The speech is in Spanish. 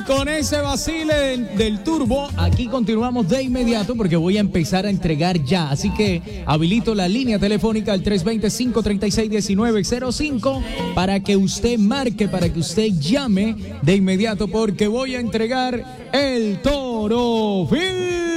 con ese vacile del turbo, aquí continuamos de inmediato porque voy a empezar a entregar ya. Así que habilito la línea telefónica al 325-361905 para que usted marque, para que usted llame de inmediato porque voy a entregar el Toro Film.